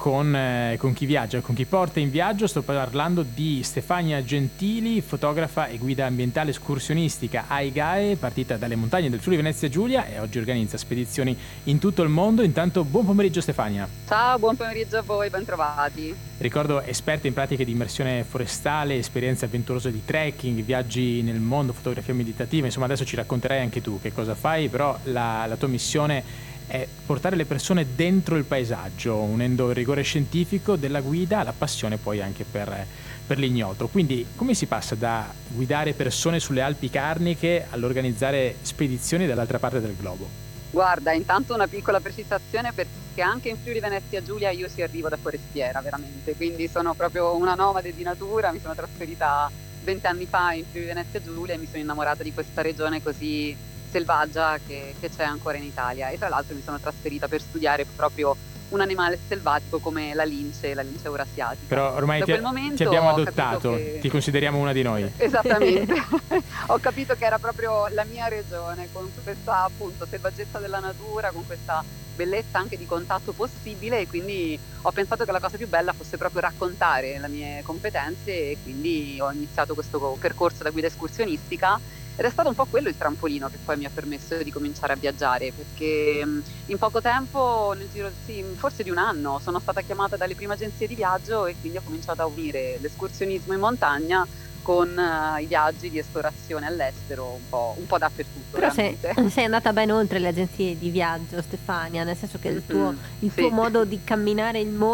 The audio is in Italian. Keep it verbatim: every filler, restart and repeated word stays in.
con, eh, con chi viaggia, con chi porta in viaggio. Sto parlando di Stefania Gentili, fotografa e guida ambientale escursionistica AIGAE, partita dalle montagne del Friuli Venezia Giulia e oggi organizza spedizioni in tutto il mondo. Intanto buon pomeriggio Stefania. Ciao, buon pomeriggio a voi, bentrovati. Ricordo esperta in pratiche di immersione forestale, esperienze avventurose di trekking, viaggi nel mondo, fotografia meditativa, insomma adesso ci racconterai anche tu che cosa fai, però la, la tua missione è portare le persone dentro il paesaggio, unendo il rigore scientifico della guida alla passione poi anche per, per l'ignoto. Quindi come si passa da guidare persone sulle Alpi Carniche all'organizzare spedizioni dall'altra parte del globo? Guarda, intanto una piccola precisazione perché anche in Friuli Venezia Giulia io si arrivo da forestiera veramente, quindi sono proprio una nomade di natura, mi sono trasferita venti anni fa in Friuli Venezia Giulia e mi sono innamorata di questa regione così selvaggia che, che c'è ancora in Italia e tra l'altro mi sono trasferita per studiare proprio un animale selvatico come la lince, la lince eurasiatica. Però ormai da ti, quel momento ti abbiamo ho capito adottato, che... ti consideriamo una di noi. Esattamente, ho capito che era proprio la mia regione, con questa appunto selvaggezza della natura, con questa bellezza anche di contatto possibile e quindi ho pensato che la cosa più bella fosse proprio raccontare le mie competenze e quindi ho iniziato questo percorso da guida escursionistica ed è stato un po' quello il trampolino che poi mi ha permesso di cominciare a viaggiare perché in poco tempo, nel giro sì, forse di un anno, sono stata chiamata dalle prime agenzie di viaggio e quindi ho cominciato a unire l'escursionismo in montagna con uh, i viaggi di esplorazione all'estero un po', un po' dappertutto. Però sei, veramente. sei andata ben oltre le agenzie di viaggio, Stefania, nel senso che il tuo, Mm-hmm, il sì. tuo modo di camminare il mondo